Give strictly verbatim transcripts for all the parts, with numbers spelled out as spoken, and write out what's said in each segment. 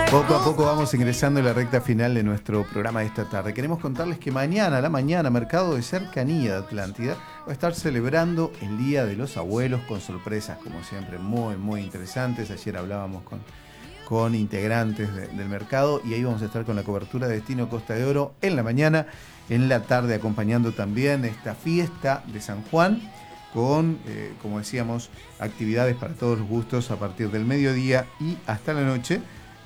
Poco a poco vamos ingresando en la recta final de nuestro programa de esta tarde. Queremos contarles que mañana a la mañana Mercado de Cercanía de Atlántida va a estar celebrando el Día de los Abuelos con sorpresas, como siempre, muy, muy interesantes. Ayer hablábamos con, con integrantes de, del mercado y ahí vamos a estar con la cobertura de Destino Costa de Oro en la mañana, en la tarde acompañando también esta fiesta de San Juan con, eh, como decíamos, actividades para todos los gustos a partir del mediodía y hasta la noche.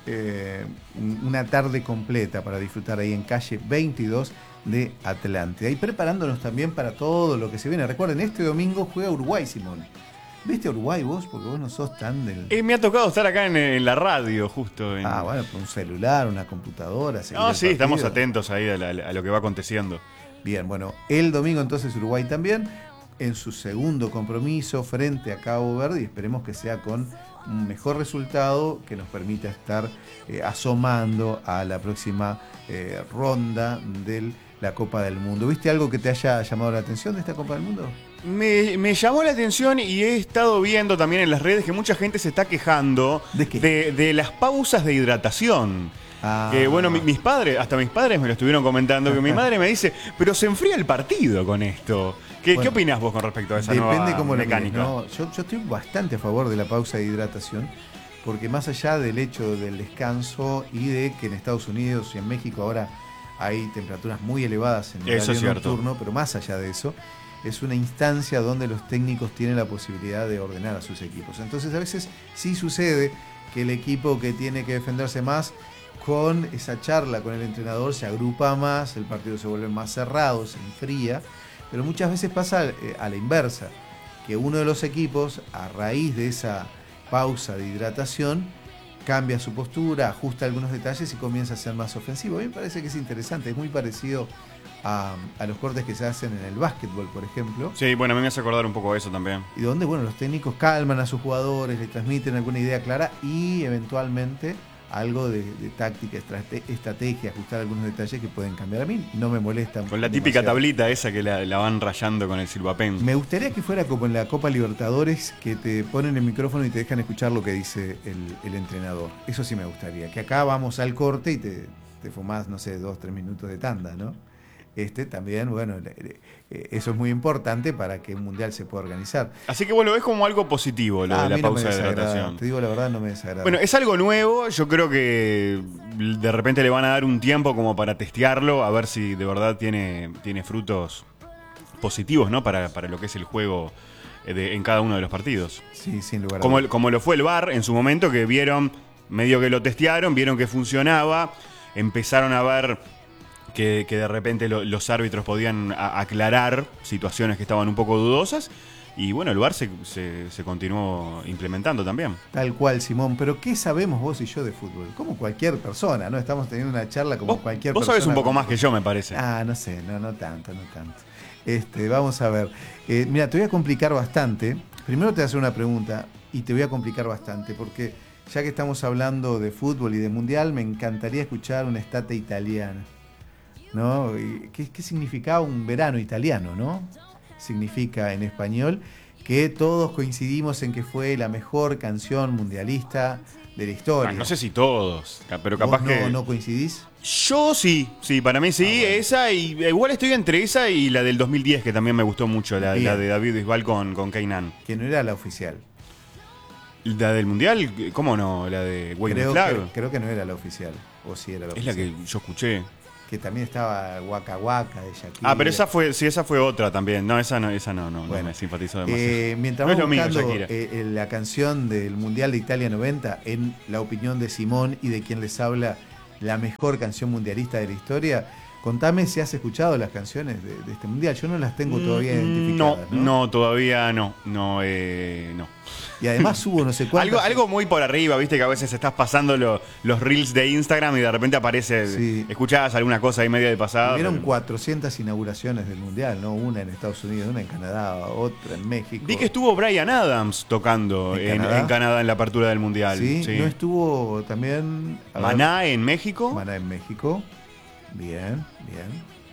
Eh, una tarde completa para disfrutar ahí en calle veintidós de Atlántida. Y preparándonos también para todo lo que se viene. Recuerden, este domingo juega Uruguay, Simón. ¿Viste Uruguay vos? Porque vos no sos tan del... Eh, me ha tocado estar acá en, en la radio, justo. En... Ah, bueno, con un celular, una computadora. No, sí, partido. estamos atentos ahí a, la, a lo que va aconteciendo. Bien, bueno, el domingo entonces Uruguay también, en su segundo compromiso frente a Cabo Verde, y esperemos que sea con un mejor resultado que nos permita estar eh, asomando a la próxima eh, ronda de la Copa del Mundo. ¿Viste algo que te haya llamado la atención de esta Copa del Mundo? Me, me llamó la atención y he estado viendo también en las redes que mucha gente se está quejando ¿De qué? de, de las pausas de hidratación. Ah. Que bueno, mi, mis padres, hasta mis padres me lo estuvieron comentando, que mi madre me dice, pero se enfría el partido con esto. ¿Qué, Bueno, ¿qué opinás vos con respecto a esa depende nueva cómo lo mecánica? mires, ¿no? yo, yo estoy bastante a favor de la pausa de hidratación, porque más allá del hecho del descanso y de que en Estados Unidos y en México ahora hay temperaturas muy elevadas en el Eso es horario cierto. nocturno, pero más allá de eso, es una instancia donde los técnicos tienen la posibilidad de ordenar a sus equipos. Entonces a veces sí sucede que el equipo que tiene que defenderse más, con esa charla con el entrenador se agrupa más, el partido se vuelve más cerrado, se enfría, pero muchas veces pasa eh, a la inversa, que uno de los equipos, a raíz de esa pausa de hidratación, cambia su postura, ajusta algunos detalles y comienza a ser más ofensivo. A mí me parece que es interesante, es muy parecido a, a los cortes que se hacen en el básquetbol, por ejemplo. Sí, bueno, a mí me hace acordar un poco de eso también. Y donde, bueno, los técnicos calman a sus jugadores, le transmiten alguna idea clara y eventualmente algo de, de táctica, estrate, estrategia, ajustar algunos detalles que pueden cambiar. A mí no me molestan. Con la típica demasiado. tablita esa que la, la van rayando con el silbapen. Me gustaría que fuera como en la Copa Libertadores, que te ponen el micrófono y te dejan escuchar lo que dice el, el entrenador. Eso sí me gustaría. Que acá vamos al corte y te, te fumás, no sé, dos, tres minutos de tanda, ¿no? Este también, bueno, eso es muy importante para que un mundial se pueda organizar. Así que vos lo ves como algo positivo, lo Ah, de la a mí no pausa me de desagrada, hidratación. te digo la verdad, no me desagrada. Bueno, es algo nuevo, yo creo que de repente le van a dar un tiempo como para testearlo, a ver si de verdad tiene, tiene frutos positivos, ¿no? Para, para lo que es el juego de, en cada uno de los partidos. Sí, sin lugar a Como, dudas. como lo fue el V A R en su momento, que vieron, medio que lo testearon, vieron que funcionaba, empezaron a ver que, que de repente lo, los árbitros podían a, aclarar situaciones que estaban un poco dudosas. Y bueno, el V A R se, se, se continuó implementando también. Tal cual, Simón. Pero ¿qué sabemos vos y yo de fútbol? Como cualquier persona, ¿no? Estamos teniendo una charla como Vos, cualquier vos persona. sabés un poco más que yo, me parece. Ah, no sé, no, no tanto, no tanto. Este, vamos a ver. Eh, mira, te voy a complicar bastante. Primero te voy a hacer una pregunta y te voy a complicar bastante, porque ya que estamos hablando de fútbol y de mundial, me encantaría escuchar una estate italiana, ¿no? Y ¿Qué, qué significaba un verano italiano, no? Significa en español que todos coincidimos en que fue la mejor canción mundialista de la historia. Ah, no sé si todos, pero capaz ¿Vos no, que... no coincidís? Yo sí, sí, para mí sí, Ah, bueno. esa y igual estoy entre esa y la del dos mil diez, que también me gustó mucho, la, Bien. la de David Bisbal con, con Keynan. Que no era la oficial. ¿La del Mundial? ¿Cómo no? ¿La de Wave Creo Flag? que, creo que no era la oficial. O sí era la Es la oficial. que yo escuché. Que también estaba Waka Waka de Shakira. Ah, pero esa fue, sí, esa fue otra también. No, esa no, esa no, no, Bueno, no me simpatizó demasiado. Eh, mientras No es vamos lo mío, buscando Shakira. eh, eh, la canción del Mundial de Italia noventa, en la opinión de Simón y de quien les habla, la mejor canción mundialista de la historia, contame si has escuchado las canciones de, de este Mundial. Yo no las tengo todavía Mm, identificadas, no, ¿no? no, todavía no. No, eh, no. Y además hubo no sé cuántas... Algo, algo muy por arriba, viste que a veces estás pasando lo- los reels de Instagram y de repente aparece, Sí. escuchás alguna cosa ahí media de pasada. Hubieron pero- cuatrocientas inauguraciones del Mundial, ¿no? Una en Estados Unidos, una en Canadá, otra en México. Vi que estuvo Bryan Adams tocando ¿En en, Canadá? en Canadá en la apertura del Mundial. ¿Sí? Sí. ¿No estuvo también... a ver, Maná en México. Maná en México. Bien, bien.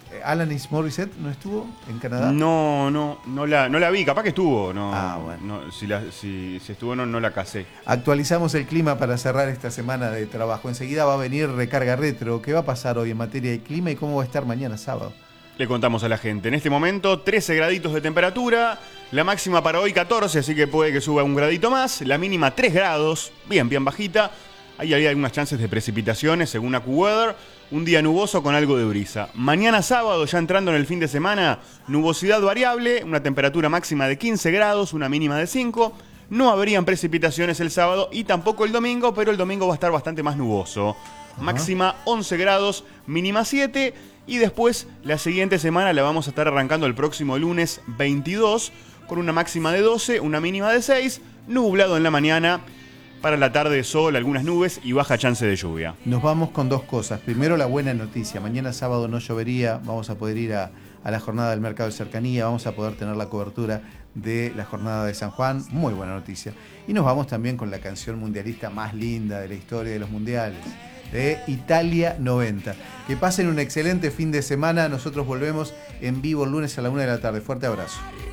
Alanis Morissette no estuvo en Canadá. No, no, no la, no la vi, capaz que estuvo. No, Ah, bueno. no, si, la, si, si estuvo, no, no la casé. Actualizamos el clima para cerrar esta semana de trabajo. Enseguida va a venir Recarga Retro. ¿Qué va a pasar hoy en materia de clima y cómo va a estar mañana sábado? Le contamos a la gente. En este momento, trece graditos de temperatura. La máxima para hoy catorce, así que puede que suba un gradito más. La mínima tres grados, bien, bien bajita. Ahí hay algunas chances de precipitaciones, según AccuWeather. Un día nuboso con algo de brisa. Mañana sábado, ya entrando en el fin de semana, nubosidad variable, una temperatura máxima de quince grados, una mínima de cinco. No habrían precipitaciones el sábado y tampoco el domingo, pero el domingo va a estar bastante más nuboso. Ajá. Máxima once grados, mínima siete. Y después, la siguiente semana la vamos a estar arrancando el próximo lunes veintidós, con una máxima de doce, una mínima de seis, nublado en la mañana. Para la tarde, sol, algunas nubes y baja chance de lluvia. Nos vamos con dos cosas. Primero, la buena noticia. Mañana sábado no llovería. Vamos a poder ir a, a la jornada del mercado de cercanía. Vamos a poder tener la cobertura de la jornada de San Juan. Muy buena noticia. Y nos vamos también con la canción mundialista más linda de la historia de los mundiales, de Italia noventa. Que pasen un excelente fin de semana. Nosotros volvemos en vivo el lunes a la una de la tarde. Fuerte abrazo.